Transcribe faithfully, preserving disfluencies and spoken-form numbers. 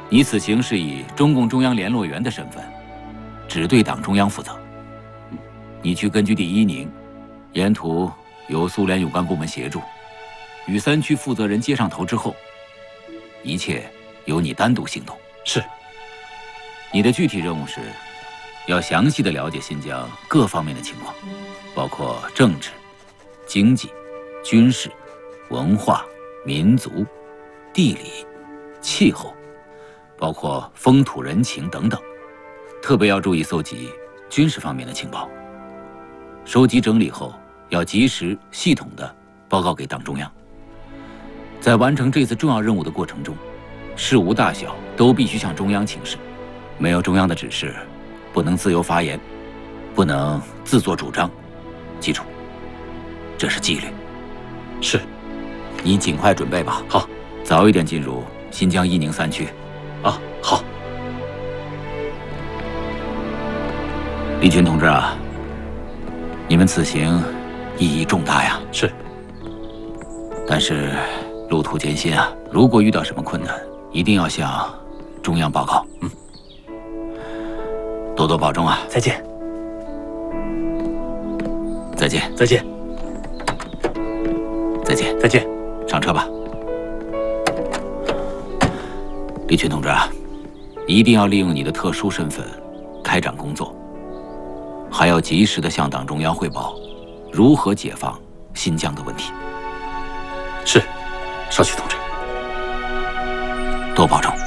你此行是以中共中央联络员的身份，只对党中央负责。你去根据地伊宁，沿途由苏联有关部门协助，与三区负责人接上头之后，一切由你单独行动。 是。 你的具体任务是，要详细的了解新疆各方面的情况，包括政治、经济、军事、文化、民族、地理、气候，包括风土人情等等，特别要注意搜集军事方面的情报。收集整理后，要及时系统的报告给党中央。在完成这次重要任务的过程中，事无大小都必须向中央请示，没有中央的指示，不能自由发言，不能自作主张。记住，这是纪律。 是。 你尽快准备吧。 好， 早一点进入新疆伊宁三区。 啊，好。 李群同志啊，你们此行意义重大呀。 是。 但是路途艰辛啊，如果遇到什么困难，一定要向中央报告。嗯，多多保重啊。 再见。 再见。 再见。 再见。 再见。 上车吧。李群同志啊，一定要利用你的特殊身份开展工作，还要及时的向党中央汇报如何解放新疆的问题。 是，少奇同志。 多保重。